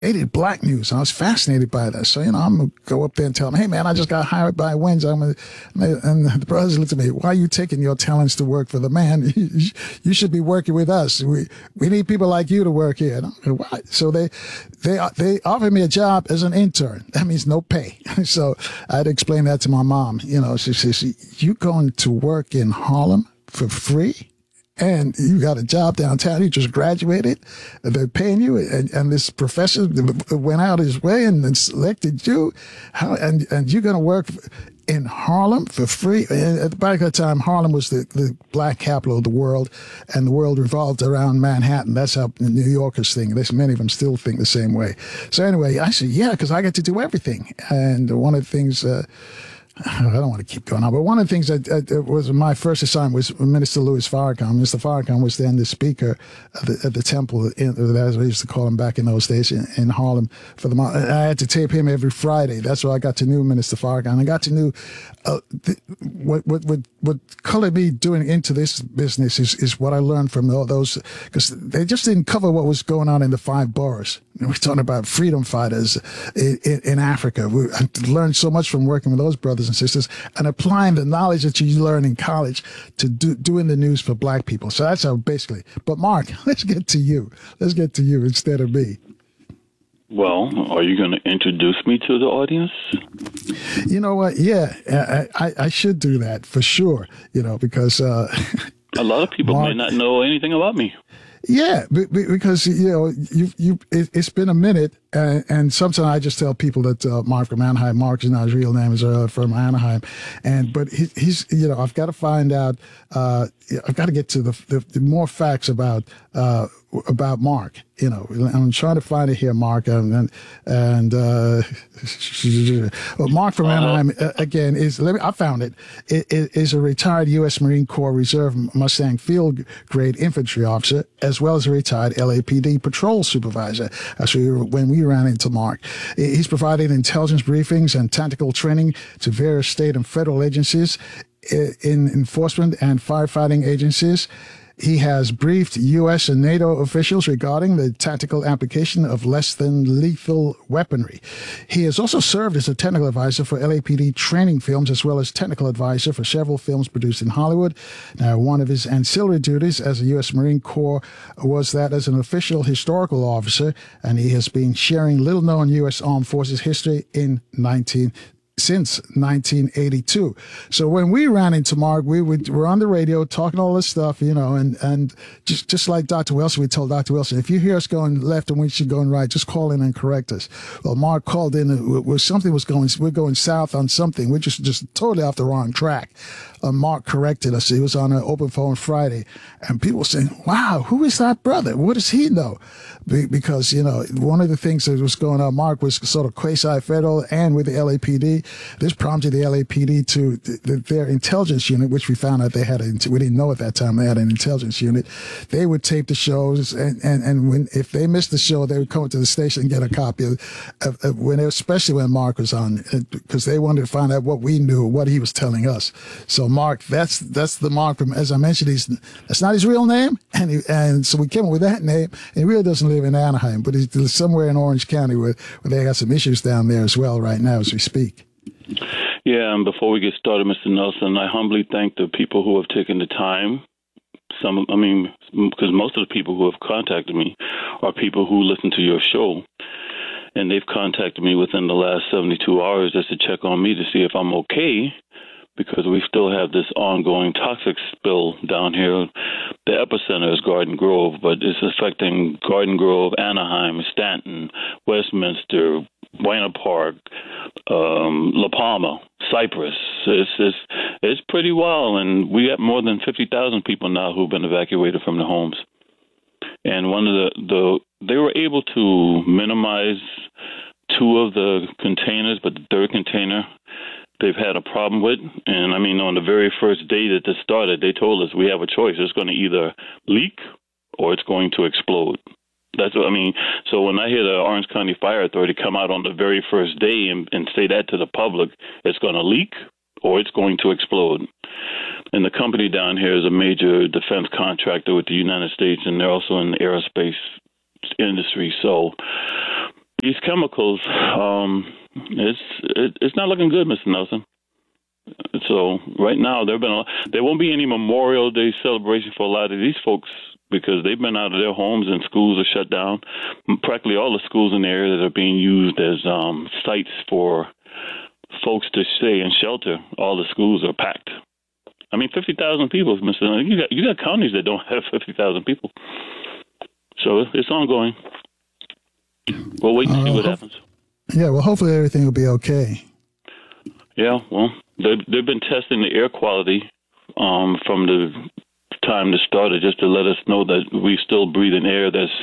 hated black news. I was fascinated by that. So, I'm going to go up there and tell them, hey, man, I just got hired by Wins. And the brothers looked at me, why are you taking your talents to work for the man? You should be working with us. We need people like you to work here. Why? So they offered me a job as an intern. That means no pay. So I had to explain that to my mom. She says, you going to work in Harlem for free? And you got a job downtown. You just graduated. They're paying you, and this professor went out his way and selected you. And you're going to work in Harlem for free? And at the back of that time, Harlem was the black capital of the world, and the world revolved around Manhattan. That's how New Yorkers think. Many of them still think the same way. So anyway, I said, yeah, because I get to do everything. And one of the things... I don't want to keep going on, but one of the things that was my first assignment was Minister Louis Farrakhan. Mr. Farrakhan was then the speaker at the temple, as we used to call him back in those days, in Harlem. I had to tape him every Friday. That's where I got to know Minister Farrakhan. I got to know what colored me doing into this business is what I learned from all those, because they just didn't cover what was going on in the 5 boroughs. We're talking about freedom fighters in Africa. I learned so much from working with those brothers and sisters and applying the knowledge that you learn in college to doing the news for black people. So that's how basically. But Mark, let's get to you. Let's get to you instead of me. Well, are you going to introduce me to the audience? You know what? Yeah, I should do that for sure, because... a lot of people Mark, may not know anything about me. Yeah, because it's been a minute, and sometimes I just tell people that Mark from Anaheim. Mark is not his real name; is from Anaheim, but he's I've got to find out. I've got to get to the more facts about Mark. I'm trying to find it here, Mark, well, Mark from Anaheim again I found it. It is a retired U.S. Marine Corps Reserve Mustang Field Grade Infantry officer, as well as a retired LAPD patrol supervisor. That's when we ran into Mark. He's provided intelligence briefings and tactical training to various state and federal agencies, in enforcement and firefighting agencies. He has briefed U.S. and NATO officials regarding the tactical application of less than lethal weaponry. He has also served as a technical advisor for LAPD training films, as well as technical advisor for several films produced in Hollywood. Now, one of his ancillary duties as a U.S. Marine Corps was that as an official historical officer, and he has been sharing little-known U.S. Armed Forces history since 1982. So when we ran into Mark, we were on the radio talking all this stuff, and just like Dr. Wilson, we told Dr. Wilson, if you hear us going left and we should go right, just call in and correct us. Well, Mark called in, we're going south on something. We're just totally off the wrong track. Mark corrected us. He was on an open phone Friday, and people were saying, wow, who is that brother? What does he know? Because, one of the things that was going on, Mark was sort of quasi-federal and with the LAPD. This prompted the LAPD to their intelligence unit, which we found out we didn't know at that time they had an intelligence unit. They would tape the shows, and if they missed the show, they would come to the station and get a copy especially when Mark was on, because they wanted to find out what we knew, what he was telling us. So Mark, that's the Mark from, as I mentioned, that's not his real name, and so we came up with that name. And he really doesn't live in Anaheim, but he's somewhere in Orange County where they got some issues down there as well right now as we speak. Yeah, and before we get started, Mr. Nelson, I humbly thank the people who have taken the time. Because most of the people who have contacted me are people who listen to your show, and they've contacted me within the last 72 hours just to check on me to see if I'm okay, because we still have this ongoing toxic spill down here. The epicenter is Garden Grove, but it's affecting Garden Grove, Anaheim, Stanton, Westminster, Buena Park, La Palma, Cypress. It's pretty wild, and we got more than 50,000 people now who've been evacuated from their homes. And one of they were able to minimize 2 of the containers, but the 3rd container they've had a problem with. And on the very first day that this started, they told us we have a choice. It's going to either leak or it's going to explode. That's what I mean. So when I hear the Orange County Fire Authority come out on the very first day and say that to the public, it's going to leak or it's going to explode. And the company down here is a major defense contractor with the United States, and they're also in the aerospace industry. So these chemicals, it's not looking good, Mr. Nelson. So right now there won't be any Memorial Day celebration for a lot of these folks because they've been out of their homes and schools are shut down. Practically all the schools in the area that are being used as sites for folks to stay and shelter, all the schools are packed. I mean, 50,000 people, Mr. Nelson. You got counties that don't have 50,000 people. So it's ongoing. We'll wait and see what happens. Yeah, well, hopefully everything will be okay. Yeah, well, they've been testing the air quality from the time this started just to let us know that we still breathe in air that's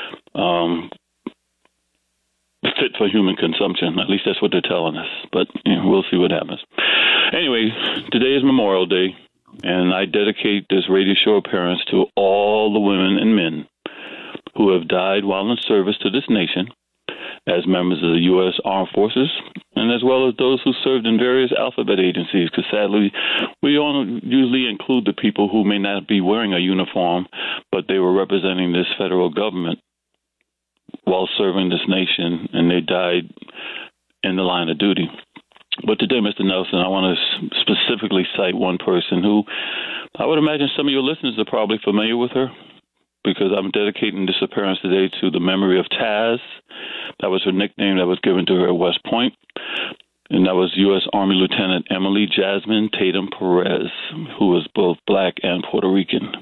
fit for human consumption. At least that's what they're telling us. But we'll see what happens. Anyway, today is Memorial Day, and I dedicate this radio show appearance to all the women and men who have died while in service to this nation as members of the U.S. Armed Forces, and as well as those who served in various alphabet agencies, because sadly, we don't usually include the people who may not be wearing a uniform, but they were representing this federal government while serving this nation, and they died in the line of duty. But today, Mr. Nelson, I want to specifically cite one person who I would imagine some of your listeners are probably familiar with her, because I'm dedicating this appearance today to the memory of Taz. That was her nickname that was given to her at West Point. And that was U.S. Army Lieutenant Emily Jasmine Tatum Perez, who was both black and Puerto Rican.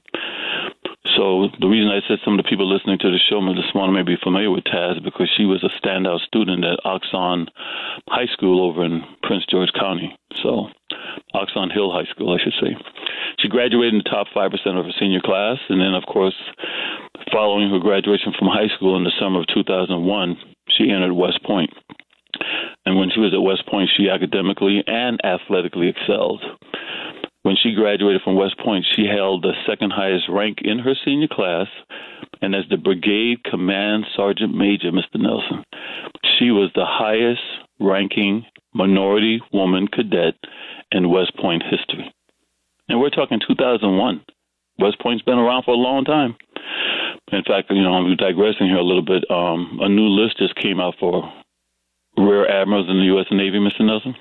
So the reason I said some of the people listening to the show this morning may be familiar with Taz because she was a standout student at Oxon High School over in Prince George County. So Oxon Hill High School, I should say. She graduated in the top 5% of her senior class, and then, of course, following her graduation from high school in the summer of 2001, she entered West Point. And when she was at West Point, she academically and athletically excelled. When she graduated from West Point, she held the second highest rank in her senior class, and as the Brigade Command Sergeant Major, Mr. Nelson, she was the highest ranking minority woman cadet in West Point history. And we're talking 2001. West Point's been around for a long time. In fact, I'm digressing here a little bit. A new list just came out for Rear Admirals in the U.S. Navy, Mr. Nelson.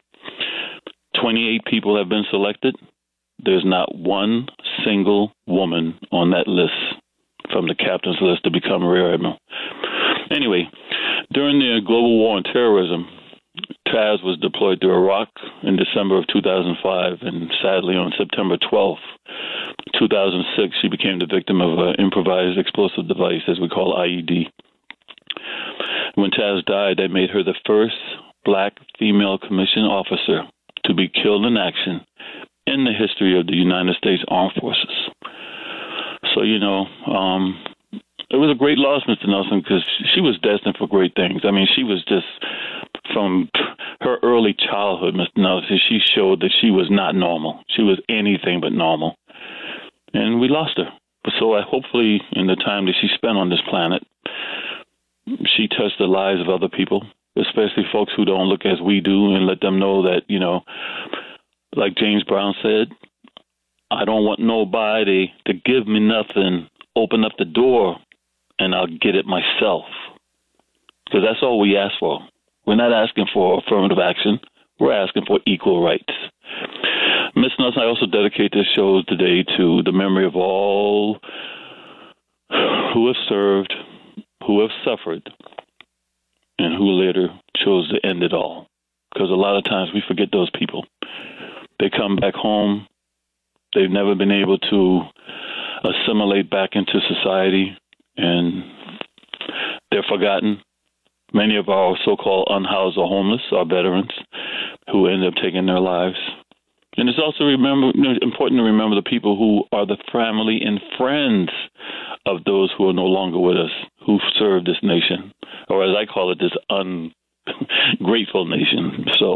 28 people have been selected. There's not one single woman on that list from the captain's list to become a Rear Admiral. Anyway, during the global war on terrorism, Taz was deployed to Iraq in December of 2005, and sadly on September 12th, 2006, she became the victim of an improvised explosive device, as we call IED. When Taz died, that made her the first black female commissioned officer to be killed in action in the history of the United States Armed Forces. So, it was a great loss, Mr. Nelson, because she was destined for great things. I mean, she was just, from her early childhood, Mr. Nelson, she showed that she was not normal. She was anything but normal. And we lost her. So hopefully, in the time that she spent on this planet, she touched the lives of other people, especially folks who don't look as we do, and let them know that, like James Brown said, I don't want nobody to give me nothing. Open up the door, and I'll get it myself. Because that's all we ask for. We're not asking for affirmative action. We're asking for equal rights. Ms. Nelson, I also dedicate this show today to the memory of all who have served, who have suffered, and who later chose to end it all. Because a lot of times we forget those people. They come back home. They've never been able to assimilate back into society, and they're forgotten. Many of our so-called unhoused or homeless are veterans who end up taking their lives. And it's also important to remember the people who are the family and friends of those who are no longer with us, who served this nation, or as I call it, this ungrateful nation. So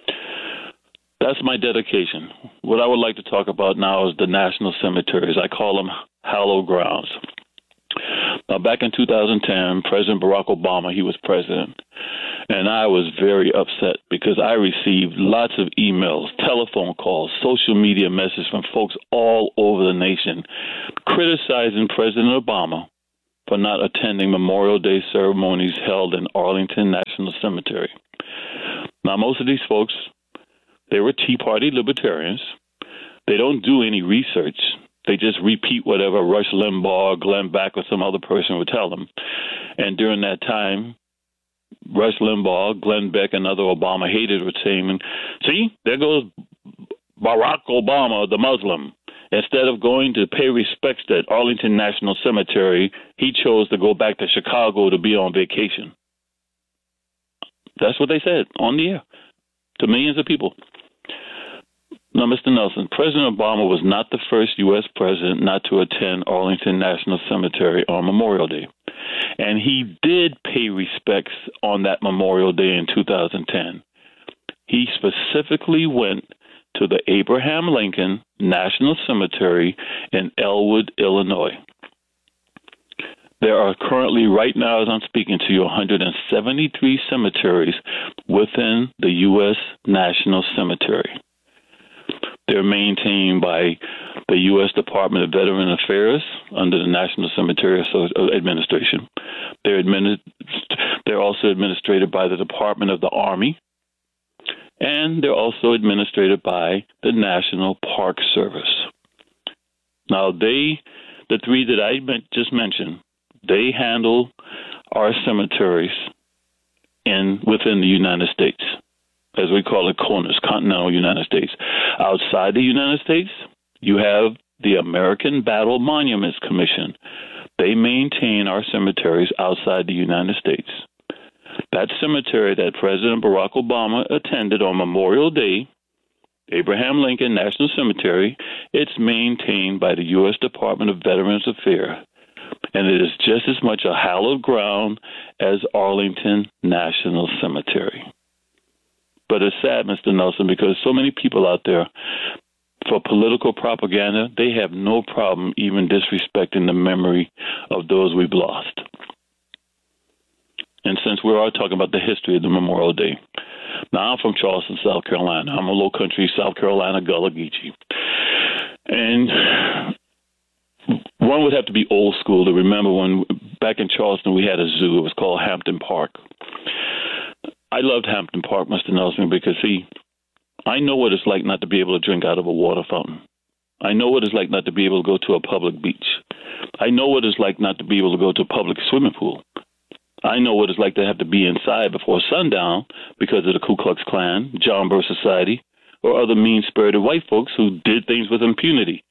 that's my dedication. What I would like to talk about now is the national cemeteries. I call them hallowed grounds. Now, back in 2010, President Barack Obama, he was president, and I was very upset because I received lots of emails, telephone calls, social media messages from folks all over the nation criticizing President Obama for for not attending Memorial Day ceremonies held in Arlington National Cemetery. Now, most of these folks, they were Tea Party libertarians. They don't do any research. They just repeat whatever Rush Limbaugh, Glenn Beck, or some other person would tell them. And during that time, Rush Limbaugh, Glenn Beck, and other Obama haters were saying, see, there goes Barack Obama, the Muslim. Instead of going to pay respects at Arlington National Cemetery, he chose to go back to Chicago to be on vacation. That's what they said on the air to millions of people. Now, Mr. Nelson, President Obama was not the first U.S. president not to attend Arlington National Cemetery on Memorial Day. And he did pay respects on that Memorial Day in 2010. He specifically went to the Abraham Lincoln National Cemetery in Elwood, Illinois. There are currently, right now as I'm speaking to you, 173 cemeteries within the U.S. National Cemetery. They're maintained by the U.S. Department of Veteran Affairs under the National Cemetery Administration. They're also administered by the Department of the Army, and they're also administered by the National Park Service. Now, the three that I just mentioned, they handle our cemeteries within the United States, as we call it, corners, continental United States. Outside the United States, you have the American Battle Monuments Commission. They maintain our cemeteries outside the United States. That cemetery that President Barack Obama attended on Memorial Day, Abraham Lincoln National Cemetery, it's maintained by the U.S. Department of Veterans Affairs. And it is just as much a hallowed ground as Arlington National Cemetery. But it's sad, Mr. Nelson, because so many people out there, for political propaganda, they have no problem even disrespecting the memory of those we've lost. And since we are talking about the history of the Memorial Day, now I'm from Charleston, South Carolina. I'm a low country South Carolina Gullah Geechee. And one would have to be old school to remember when back in Charleston we had a zoo. It was called Hampton Park. I loved Hampton Park, Mr. Nelson, because, see, I know what it's like not to be able to drink out of a water fountain. I know what it's like not to be able to go to a public beach. I know what it's like not to be able to go to a public swimming pool. I know what it's like to have to be inside before sundown because of the Ku Klux Klan, John Birch Society, or other mean-spirited white folks who did things with impunity.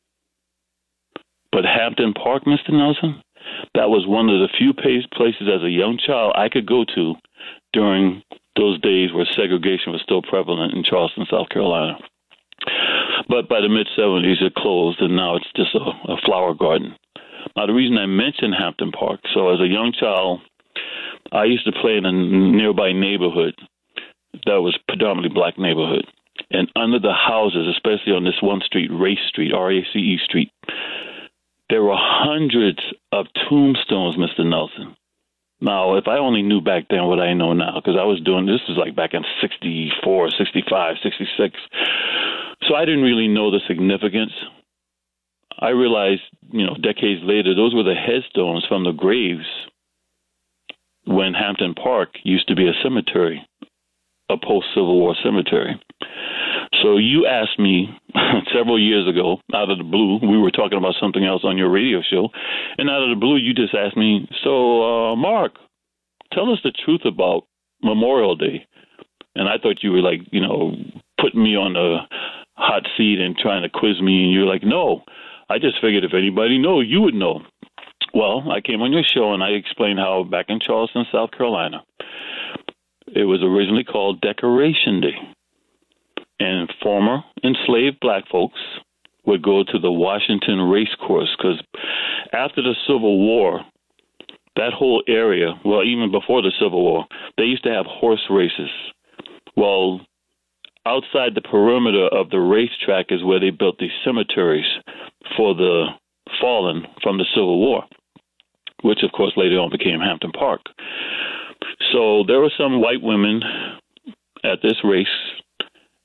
But Hampton Park, Mr. Nelson, that was one of the few places as a young child I could go to during those days where segregation was still prevalent in Charleston, South Carolina. But by the mid-'70s, it closed, and now it's just a flower garden. Now, the reason I mentioned Hampton Park, so as a young child, I used to play in a nearby neighborhood that was predominantly black neighborhood. And under the houses, especially on this one street, Race Street, R-A-C-E Street, there were hundreds of tombstones, Mr. Nelson. Now, if I only knew back then what I know now, because I was doing this was like back in 64, 65, 66. So I didn't really know the significance. I realized, decades later, those were the headstones from the graves when Hampton Park used to be a cemetery, a post-Civil War cemetery. So you asked me several years ago, out of the blue, we were talking about something else on your radio show, and out of the blue, you just asked me, so, Mark, tell us the truth about Memorial Day. And I thought you were like, putting me on the hot seat and trying to quiz me, and you're like, no, I just figured if anybody knows, you would know. Well, I came on your show, and I explained how back in Charleston, South Carolina, it was originally called Decoration Day. And former enslaved black folks would go to the Washington race course because after the Civil War, that whole area, well, even before the Civil War, they used to have horse races. Well, outside the perimeter of the racetrack is where they built these cemeteries for the fallen from the Civil War, which, of course, later on became Hampton Park. So there were some white women at this race,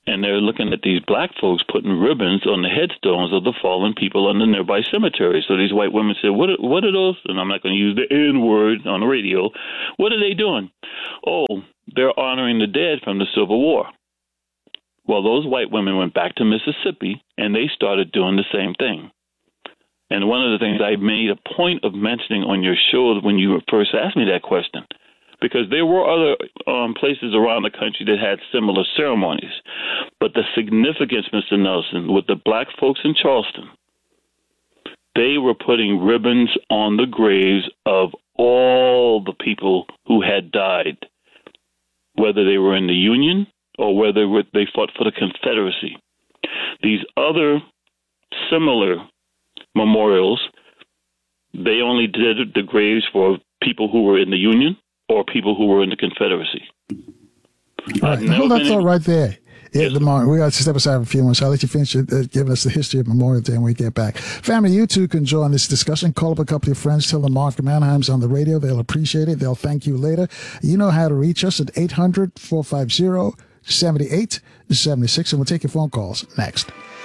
and they're looking at these black folks putting ribbons on the headstones of the fallen people on the nearby cemetery. So these white women said, what are those? And I'm not going to use the N-word on the radio. What are they doing? Oh, they're honoring the dead from the Civil War. Well, those white women went back to Mississippi, and they started doing the same thing. And one of the things I made a point of mentioning on your show when you first asked me that question, because there were other places around the country that had similar ceremonies. But the significance, Mr. Nelson, with the black folks in Charleston, they were putting ribbons on the graves of all the people who had died, whether they were in the Union or whether they fought for the Confederacy. These other similar memorials, they only did the graves for people who were in the Union or people who were in the Confederacy. All right, hold that thought right there. Yeah, Lamar, we got to step aside for a few minutes. I'll let you finish giving us the history of Memorial Day when we get back. Family, you too can join this discussion. Call up a couple of your friends. Tell them Mark from Anaheim's on the radio. They'll appreciate it. They'll thank you later. You know how to reach us at 800-450-7876, and we'll take your phone calls next.